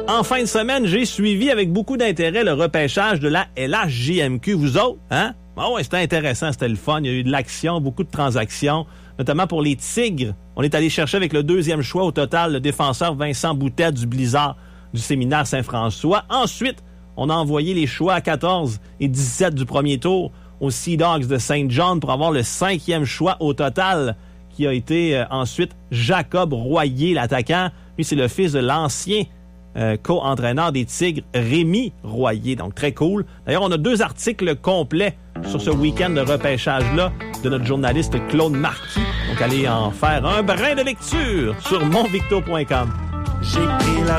En fin de semaine, j'ai suivi avec beaucoup d'intérêt le repêchage de la LHJMQ. Vous autres, hein? Ah ouais, c'était intéressant, c'était le fun. Il y a eu de l'action, beaucoup de transactions, notamment pour les Tigres. On est allé chercher avec le 2e choix au total le défenseur Vincent Boutet du Blizzard du Séminaire Saint-François. Ensuite, on a envoyé les choix à 14 et 17 du premier tour aux Sea Dogs de Saint John pour avoir le 5e choix au total, qui a été ensuite Jacob Royer, l'attaquant. Lui, c'est le fils de l'ancien co-entraîneur des Tigres, Rémi Royer. Donc, très cool. D'ailleurs, on a 2 articles complets sur ce week-end de repêchage-là de notre journaliste Claude Marquis. Donc, allez en faire un brin de lecture sur monvicto.com. J'ai pris la